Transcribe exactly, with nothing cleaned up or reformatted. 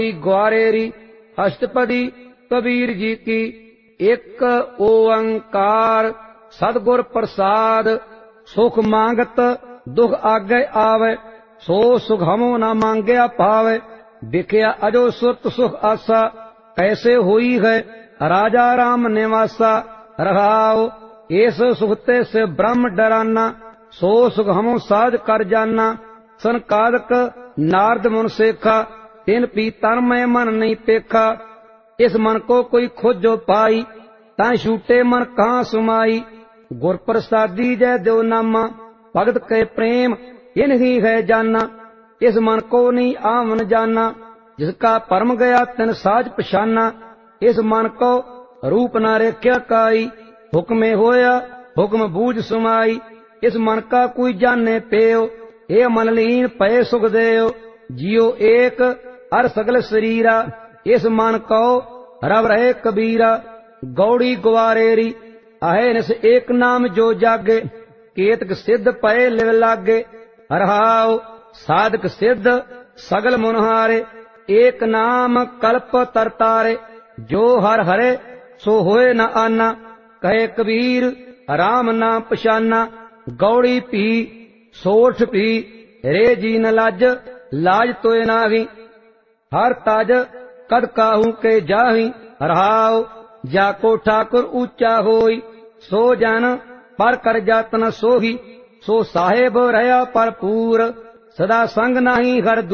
ग्वारेरी अष्टपदी कबीर जी की। एक ओंकार सतगुर प्रसाद, सुख मांगत दुख आगे आवे, सो सुख हमो न मांगया पावे। बिख्या अजो सुत सुख आसा, कैसे हुई है राजा राम निवासा। रहाओ इस सुखते से ब्रह्म डराना, सो सुख हमो साध कर जाना। सनकादक नारद मुन सेखा, तिन पी तन में मन नहीं पेखा। इस मन को कोई खोजो पाई, तां छूटे मन कहाँ सुमाई। गुर प्रसादी जय देव नामा, भगत के प्रेम इन ही है जाना। इस मन को नहीं आवन जाना, जिसका परम गया तिन साज पछाना। इस मन को रूप न रेख्या काई, हुक्मे होया हुक्म बूझ सुमाई। इस मन का कोई जाने पेयो, ए मन लीन पय सुख देयो। जियो एक अर सगल शरीरा, इस मन को रव रहे कबीरा। गौड़ी ग्वारेरी अहे निस एक नाम जो जागे, केतक सिद्ध पय लिव लागे। रहाओ साधक सिद्ध सगल मुनहारे, एक नाम कल्प तरतारे। जो हर हरे सो होए न आना, कहे कबीर राम ना पछाना। गौड़ी पी सोठ पी रे जी न लाज, लाज तोय नाही। हर ताज कद काहू के जाही। रहाओ जाको ठाकुर ऊंचा होई, सो जन पर कर जातन सोही। सो साहेब रहा परपूर, सदा संग नाही हर